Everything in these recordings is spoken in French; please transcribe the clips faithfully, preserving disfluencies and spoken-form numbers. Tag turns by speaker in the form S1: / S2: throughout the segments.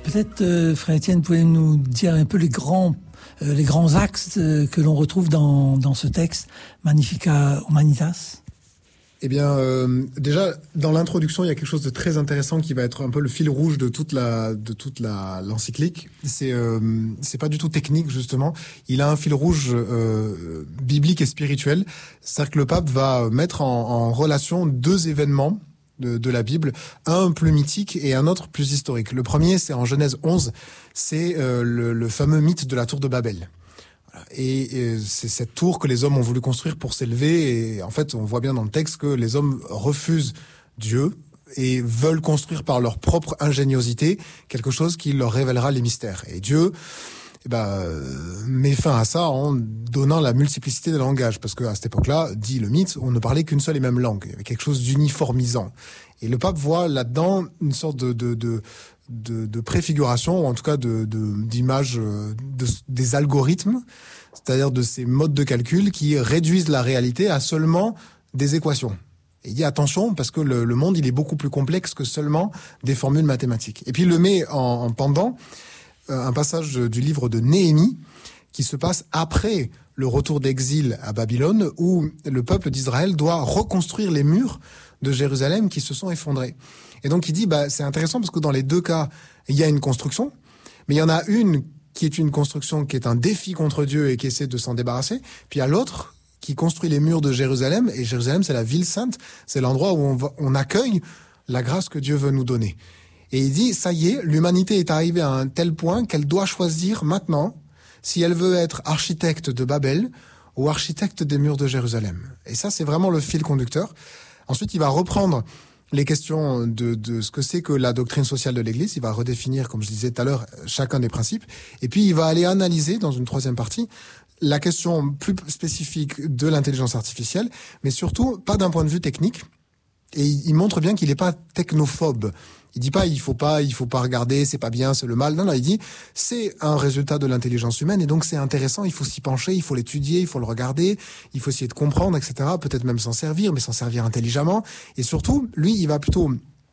S1: Peut-être, euh, frère Étienne, pouvez nous dire un peu les grands, euh, les grands axes euh, que l'on retrouve dans, dans ce texte, Magnificat Humanitas?
S2: Eh bien, euh, déjà, dans l'introduction, il y a quelque chose de très intéressant qui va être un peu le fil rouge de toute la, de toute la, l'encyclique. C'est, euh, c'est pas du tout technique, justement. Il a un fil rouge euh, biblique et spirituel. C'est-à-dire que le pape va mettre en, en relation deux événements de, de la Bible, un plus mythique et un autre plus historique. Le premier, c'est en Genèse onze, c'est euh, le, le fameux mythe de la tour de Babel. Et, et c'est cette tour que les hommes ont voulu construire pour s'élever. Et en fait, on voit bien dans le texte que les hommes refusent Dieu et veulent construire par leur propre ingéniosité quelque chose qui leur révélera les mystères. Et Dieu eh ben, met fin à ça en donnant la multiplicité des langages. Parce qu'à cette époque-là, dit le mythe, on ne parlait qu'une seule et même langue. Il y avait quelque chose d'uniformisant. Et le pape voit là-dedans une sorte de... de, de De, de préfiguration, ou en tout cas de, de, d'image de, des algorithmes, c'est-à-dire de ces modes de calcul qui réduisent la réalité à seulement des équations. Et il dit attention, parce que le, le monde, il est beaucoup plus complexe que seulement des formules mathématiques. Et puis il le met en, en pendant euh, un passage du livre de Néhémie, qui se passe après le retour d'exil à Babylone, où le peuple d'Israël doit reconstruire les murs de Jérusalem qui se sont effondrés. Et donc il dit, bah, c'est intéressant parce que dans les deux cas, il y a une construction, mais il y en a une qui est une construction qui est un défi contre Dieu et qui essaie de s'en débarrasser, puis il y a l'autre qui construit les murs de Jérusalem, et Jérusalem, c'est la ville sainte, c'est l'endroit où on, va, on accueille la grâce que Dieu veut nous donner. Et il dit, ça y est, l'humanité est arrivée à un tel point qu'elle doit choisir maintenant si elle veut être architecte de Babel ou architecte des murs de Jérusalem. Et ça, c'est vraiment le fil conducteur. Ensuite, il va reprendre les questions de, de ce que c'est que la doctrine sociale de l'Église. Il va redéfinir, comme je disais tout à l'heure, chacun des principes. Et puis, il va aller analyser, dans une troisième partie, la question plus spécifique de l'intelligence artificielle, mais surtout, pas d'un point de vue technique. Et il montre bien qu'il n'est pas technophobe. Il dit pas, il faut pas, il faut pas regarder, c'est pas bien, c'est le mal. Non, non, il dit, c'est un résultat de l'intelligence humaine et donc c'est intéressant, il faut s'y pencher, il faut l'étudier, il faut le regarder, il faut essayer de comprendre, et cetera. Peut-être même s'en servir, mais s'en servir intelligemment. Et surtout, lui, il va plutôt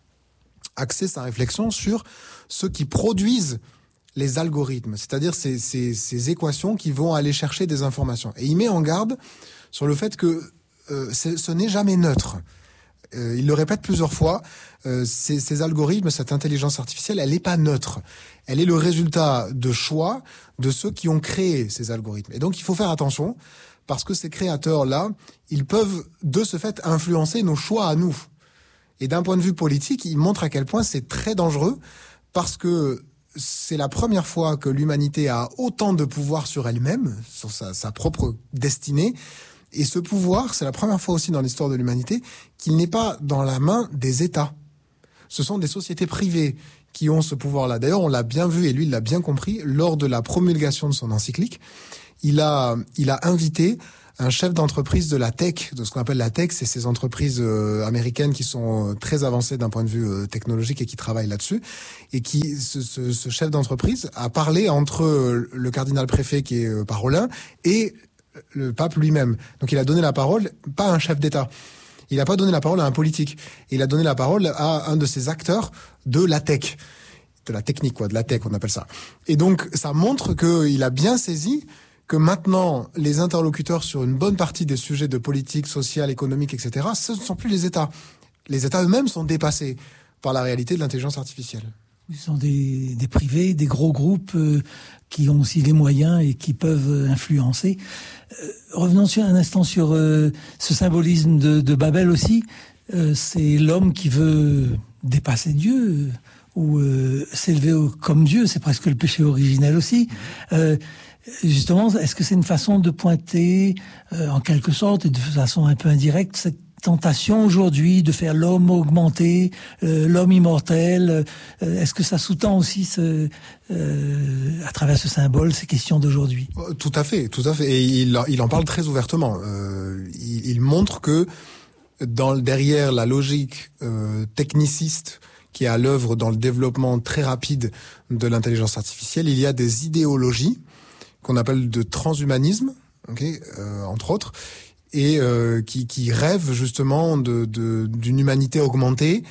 S2: axer sa réflexion sur ceux qui produisent les algorithmes, c'est-à-dire ces, ces, ces équations qui vont aller chercher des informations. Et il met en garde sur le fait que euh, ce n'est jamais neutre. Euh, il le répète plusieurs fois, euh, ces, ces algorithmes, cette intelligence artificielle, elle n'est pas neutre. Elle est le résultat de choix de ceux qui ont créé ces algorithmes. Et donc, il faut faire attention, parce que ces créateurs-là, ils peuvent, de ce fait, influencer nos choix à nous. Et d'un point de vue politique, il montre à quel point c'est très dangereux, parce que c'est la première fois que l'humanité a autant de pouvoir sur elle-même, sur sa, sa propre destinée. Et ce pouvoir, c'est la première fois aussi dans l'histoire de l'humanité qu'il n'est pas dans la main des États. Ce sont des sociétés privées qui ont ce pouvoir-là. D'ailleurs, on l'a bien vu, et lui, il l'a bien compris, lors de la promulgation de son encyclique. Il a, il a invité un chef d'entreprise de la tech, de ce qu'on appelle la tech, c'est ces entreprises euh, américaines qui sont euh, très avancées d'un point de vue euh, technologique et qui travaillent là-dessus. Et qui, ce, ce, ce chef d'entreprise a parlé entre euh, le cardinal préfet qui est euh, Parolin et le pape lui-même. Donc il a donné la parole, pas à un chef d'État. Il n'a pas donné la parole à un politique. Il a donné la parole à un de ces acteurs de la tech. De la technique, quoi, de la tech, on appelle ça. Et donc, ça montre qu'il a bien saisi que maintenant, les interlocuteurs sur une bonne partie des sujets de politique, sociale, économique, et cetera, ce ne sont plus les États. Les États eux-mêmes sont dépassés par la réalité de l'intelligence artificielle.
S1: Ce sont des, des privés, des gros groupes euh, qui ont aussi les moyens et qui peuvent influencer. Euh, revenons sur un instant sur euh, ce symbolisme de, de Babel aussi. Euh, c'est l'homme qui veut dépasser Dieu euh, ou euh, s'élever au, comme Dieu. C'est presque le péché originel aussi. Euh, justement, est-ce que c'est une façon de pointer, euh, en quelque sorte, et de façon un peu indirecte, cette tentation aujourd'hui de faire l'homme augmenté, euh, l'homme immortel, euh, est-ce que ça sous-tend aussi ce, euh, à travers ce symbole ces questions d'aujourd'hui?
S2: Tout à fait, tout à fait. Et il, il en parle très ouvertement. Euh, il, il montre que dans, derrière la logique euh, techniciste qui est à l'œuvre dans le développement très rapide de l'intelligence artificielle, il y a des idéologies qu'on appelle de transhumanisme, okay, euh, entre autres, et euh, qui, qui rêvent justement de, de, d'une humanité augmentée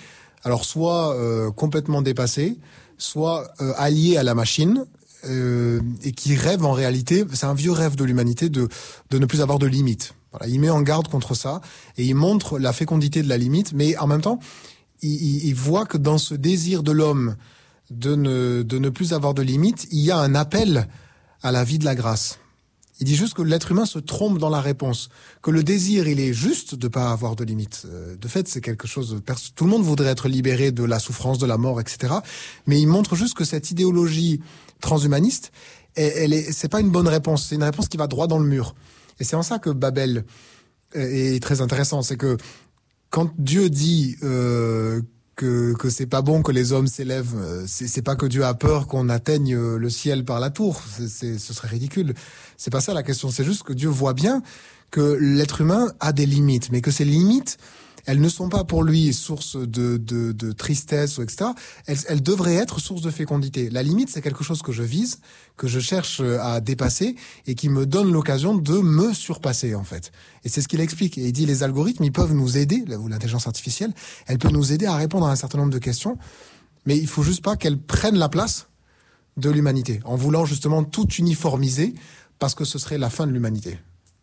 S2: alors soit euh, complètement dépassés, soit euh, alliés à la machine, euh, et qui rêvent en réalité, c'est un vieux rêve de l'humanité, de, de ne plus avoir de limites. Voilà, il met en garde contre ça, et il montre la fécondité de la limite, mais en même temps, il, il, il voit que dans ce désir de l'homme de ne, de ne plus avoir de limites, il y a un appel à la vie de la grâce. Il dit juste que l'être humain se trompe dans la réponse, que le désir, il est juste de pas avoir de limites. De fait, c'est quelque chose... Tout le monde voudrait être libéré de la souffrance, de la mort, et cetera. Mais il montre juste que cette idéologie transhumaniste, elle, elle est, c'est pas une bonne réponse. C'est une réponse qui va droit dans le mur. Et c'est en ça que Babel est très intéressant. C'est que quand Dieu dit euh, que que c'est pas bon que les hommes s'élèvent, c'est, c'est pas que Dieu a peur qu'on atteigne le ciel par la tour. C'est, c'est, ce serait ridicule. C'est pas ça la question. C'est juste que Dieu voit bien que l'être humain a des limites, mais que ces limites, elles ne sont pas pour lui source de, de, de tristesse, et cetera. Elles, elles devraient être source de fécondité. La limite, c'est quelque chose que je vise, que je cherche à dépasser et qui me donne l'occasion de me surpasser, en fait. Et c'est ce qu'il explique. Et il dit, les algorithmes, ils peuvent nous aider, ou l'intelligence artificielle, elle peut nous aider à répondre à un certain nombre de questions, mais il faut juste pas qu'elle prenne la place de l'humanité, en voulant justement tout uniformiser, parce que ce serait la fin de l'humanité.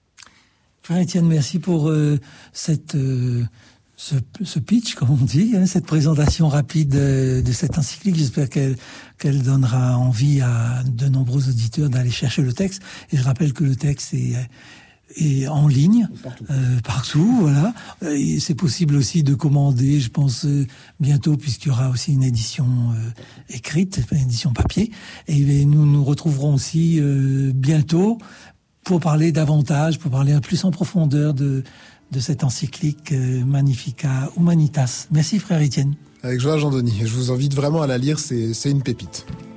S1: Frère Étienne, merci pour euh, cette, euh, ce, ce pitch, comme on dit, hein, cette présentation rapide de, de cette encyclique. J'espère qu'elle, qu'elle donnera envie à de nombreux auditeurs d'aller chercher le texte. Et je rappelle que le texte est, est en ligne, partout, euh, partout voilà. Et c'est possible aussi de commander, je pense, euh, bientôt, puisqu'il y aura aussi une édition euh, écrite, une édition papier. Et, et nous nous retrouverons aussi euh, bientôt pour parler davantage, pour parler un plus en profondeur de, de cette encyclique euh, Magnificat Humanitas. Merci frère Étienne.
S2: Avec joie, Jean-Denis. Je vous invite vraiment à la lire, c'est, c'est une pépite.